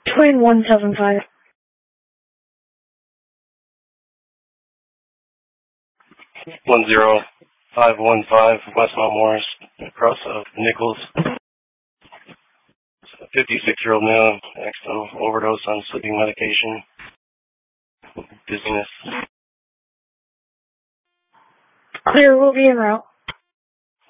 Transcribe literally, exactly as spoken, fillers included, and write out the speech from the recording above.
Twin one seven five. One zero five one five West Mount Morris, across of Nichols. fifty-six-year-old male, accidental overdose on sleeping medication, dizziness. Clear, we'll be en route.